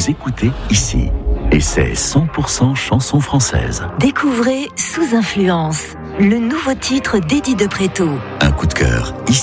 vous écoutez ici. Et c'est 100% chanson française. Découvrez Sous Influence, le nouveau titre d'Eddie de Pretto. Un coup de cœur ici.